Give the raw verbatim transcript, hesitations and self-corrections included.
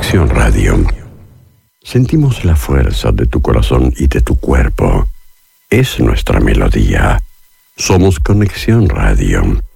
Conexión Radio. Sentimos la fuerza de tu corazón y de tu cuerpo. Es nuestra melodía. Somos Conexión Radio.